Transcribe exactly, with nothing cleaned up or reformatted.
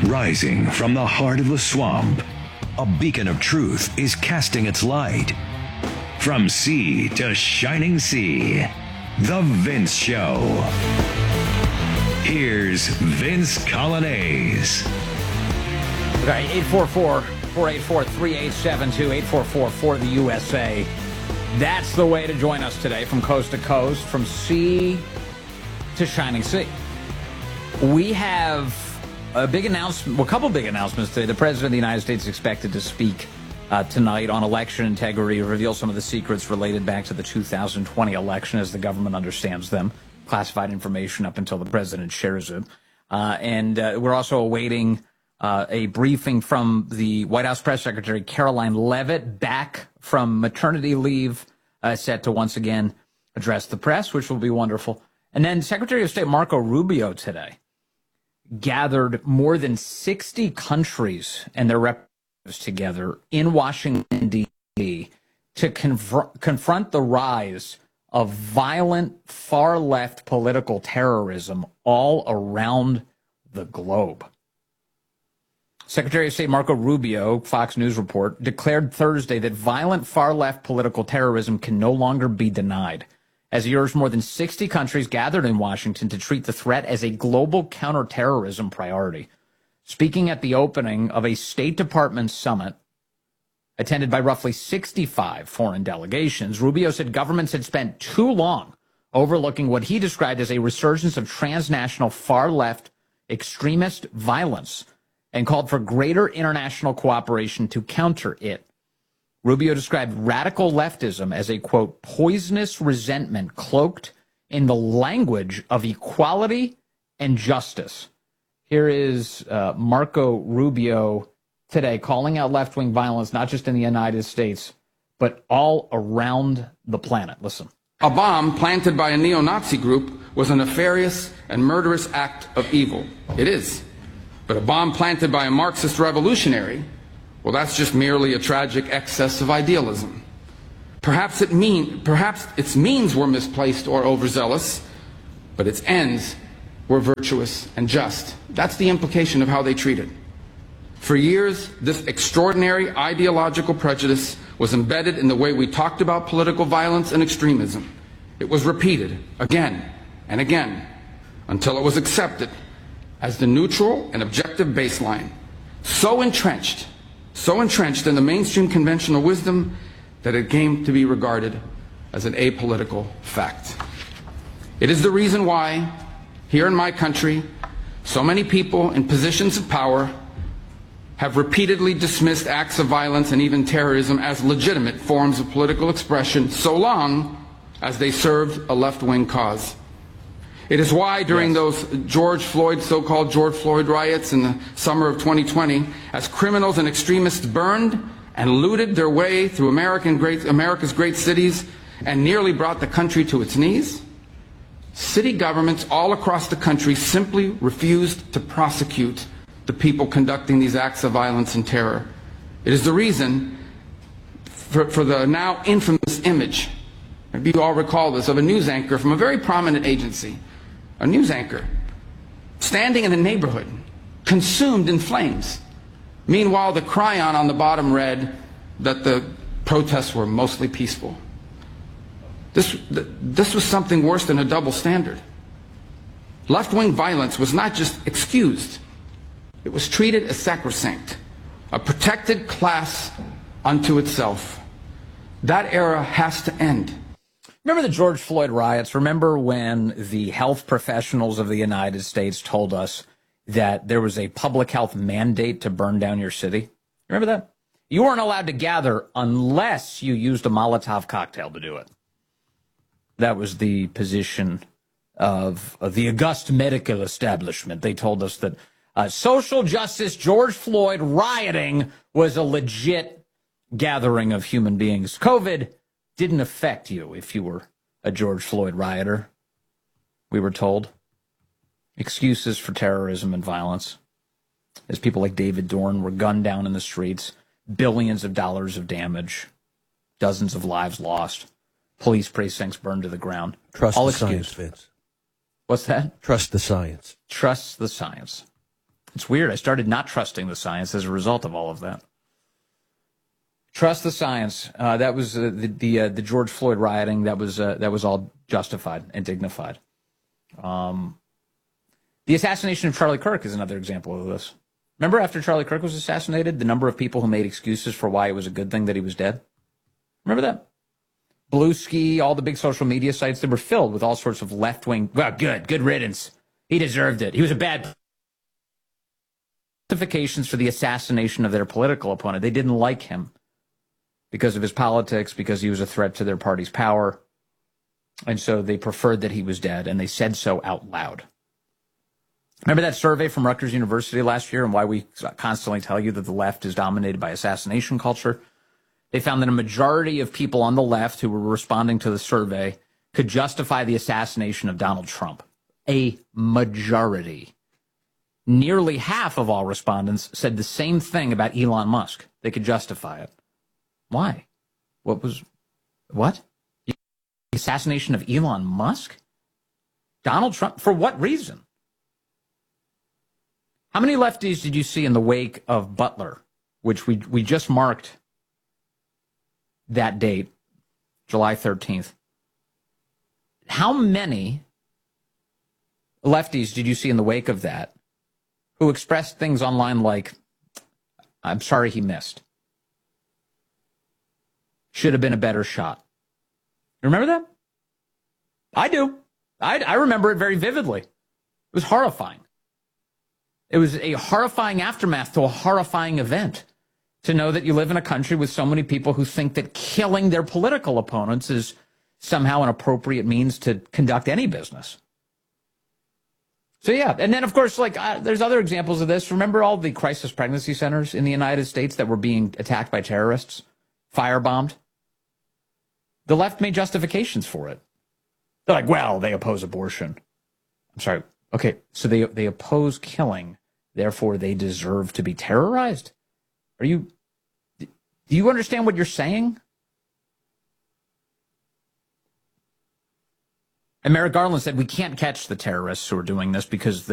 Rising from the heart of the swamp, a beacon of truth is casting its light. From sea to shining sea, The Vince Show. Here's Vince Coglianese. Okay, eight four four, four eight four, three eight seven two, eight four four for the U S A. That's the way to join us today, from coast to coast, from sea to shining sea. We have a big announcement, well, a couple big announcements today. The President of the United States is expected to speak uh, tonight on election integrity, reveal some of the secrets related back to the two thousand twenty election as the government understands them, classified information up until the President shares it. Uh, and uh, we're also awaiting uh, a briefing from the White House Press Secretary Caroline Leavitt, back from maternity leave, uh, set to once again address the press, which will be wonderful. And then Secretary of State Marco Rubio today gathered more than sixty countries and their representatives together in Washington, D C to conf- confront the rise of violent far-left political terrorism all around the globe. Secretary of State Marco Rubio, Fox News report, declared Thursday that violent far-left political terrorism can no longer be denied, as he urged more than sixty countries gathered in Washington to treat the threat as a global counterterrorism priority. Speaking at the opening of a State Department summit attended by roughly sixty-five foreign delegations, Rubio said governments had spent too long overlooking what he described as a resurgence of transnational far-left extremist violence and called for greater international cooperation to counter it. Rubio described radical leftism as a, quote, poisonous resentment cloaked in the language of equality and justice. Here is uh, Marco Rubio today calling out left-wing violence, not just in the United States, but all around the planet. Listen. A bomb planted by a neo-Nazi group was a nefarious and murderous act of evil. It is. But a bomb planted by a Marxist revolutionary, well, that's just merely a tragic excess of idealism. Perhaps it mean, perhaps its means were misplaced or overzealous, but its ends were virtuous and just. That's the implication of how they treat it. For years, this extraordinary ideological prejudice was embedded in the way we talked about political violence and extremism. It was repeated again and again until it was accepted as the neutral and objective baseline, so entrenched So entrenched in the mainstream conventional wisdom that it came to be regarded as an apolitical fact. It is the reason why, here in my country, so many people in positions of power have repeatedly dismissed acts of violence and even terrorism as legitimate forms of political expression, so long as they served a left-wing cause. It is why during yes. those George Floyd, so-called George Floyd riots in the summer of twenty twenty, as criminals and extremists burned and looted their way through American great, America's great cities and nearly brought the country to its knees, city governments all across the country simply refused to prosecute the people conducting these acts of violence and terror. It is the reason for, for the now infamous image, maybe you all recall this, of a news anchor from a very prominent agency, a news anchor, standing in a neighborhood, consumed in flames. Meanwhile, the chyron on the bottom read that the protests were mostly peaceful. This, this was something worse than a double standard. Left-wing violence was not just excused. It was treated as sacrosanct, a protected class unto itself. That era has to end. Remember the George Floyd riots? Remember when the health professionals of the United States told us that there was a public health mandate to burn down your city? Remember that? You weren't allowed to gather unless you used a Molotov cocktail to do it. That was the position of, of the august medical establishment. They told us that uh, social justice George Floyd rioting was a legit gathering of human beings. COVID didn't affect you if you were a George Floyd rioter, we were told. Excuses for terrorism and violence, as people like David Dorn were gunned down in the streets, billions of dollars of damage, dozens of lives lost, police precincts burned to the ground. Trust All the excused. science, Vince. What's that? Trust the science. Trust the science. It's weird. I started not trusting the science as a result of all of that. Trust the science. Uh, that was uh, the the, uh, the George Floyd rioting. That was uh, that was all justified and dignified. Um, the assassination of Charlie Kirk is another example of this. Remember, after Charlie Kirk was assassinated, the number of people who made excuses for why it was a good thing that he was dead. Remember that? Blue Ski, all the big social media sites, they were filled with all sorts of left-wing. Well, good, good riddance. He deserved it. He was a bad. Justifications for the assassination of their political opponent. They didn't like him because of his politics, because he was a threat to their party's power. And so they preferred that he was dead, and they said so out loud. Remember that survey from Rutgers University last year and why we constantly tell you that the left is dominated by assassination culture? They found that a majority of people on the left who were responding to the survey could justify the assassination of Donald Trump. A majority. Nearly half of all respondents said the same thing about Elon Musk. They could justify it. Why? What was, what? The assassination of Elon Musk? Donald Trump? For what reason? How many lefties did you see in the wake of Butler, which we we just marked that date, July thirteenth? How many lefties did you see in the wake of that who expressed things online like, I'm sorry he missed. Should have been a better shot. You remember that? I do. I, I remember it very vividly. It was horrifying. It was a horrifying aftermath to a horrifying event to know that you live in a country with so many people who think that killing their political opponents is somehow an appropriate means to conduct any business. So, yeah. And then, of course, like uh, there's other examples of this. Remember all the crisis pregnancy centers in the United States that were being attacked by terrorists, firebombed? The left made justifications for it. They're like, well, they oppose abortion. I'm sorry. Okay, so they they oppose killing, therefore they deserve to be terrorized? Are you, do you understand what you're saying? And Merrick Garland said, we can't catch the terrorists who are doing this because they